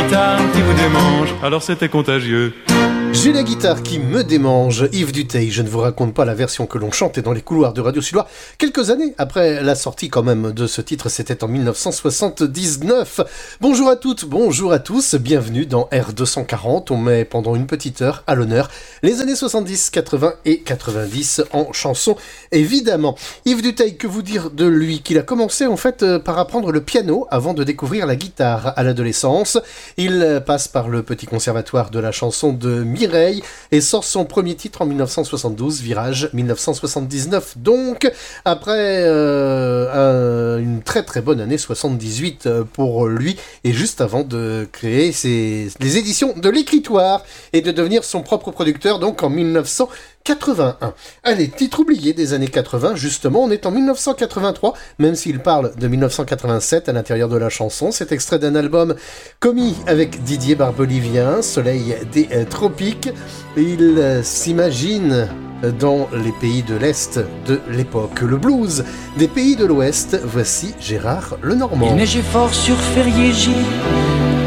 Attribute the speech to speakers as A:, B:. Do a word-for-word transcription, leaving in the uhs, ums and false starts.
A: guitare qui vous démange, alors c'était contagieux.
B: J'ai la guitare qui me démange, Yves Duteil. Je ne vous raconte pas la version que l'on chantait dans les couloirs de Radio Sud-Loire quelques années après la sortie quand même de ce titre, c'était en dix-neuf cent soixante-dix-neuf. Bonjour à toutes, bonjour à tous, bienvenue dans R deux cent quarante. On met pendant une petite heure à l'honneur les années soixante-dix, quatre-vingts et quatre-vingt-dix en chanson, évidemment. Yves Duteil, que vous dire de lui? Qu'il a commencé en fait euh, par apprendre le piano avant de découvrir la guitare à l'adolescence. Il euh, passe par le petit conservatoire de la chanson de Mireille et sort son premier titre en dix-neuf cent soixante-douze, Virage dix-neuf cent soixante-dix-neuf. Donc, après euh, un, une très très bonne année soixante-dix-huit pour lui, et juste avant de créer ses, les éditions de l'Écritoire et de devenir son propre producteur, donc en dix-neuf cent quatre-vingt-un. Allez, titre oublié des années quatre-vingts, justement, on est en dix-neuf cent quatre-vingt-trois, même s'il parle de dix-neuf cent quatre-vingt-sept à l'intérieur de la chanson. C'est extrait d'un album commis avec Didier Barbelivien, Soleil des euh, Tropiques. Il euh, s'imagine dans les pays de l'Est de l'époque, le blues des pays de l'Ouest. Voici Gérard Lenormand.
C: Il neigeait fort sur Ferrier-Gilles,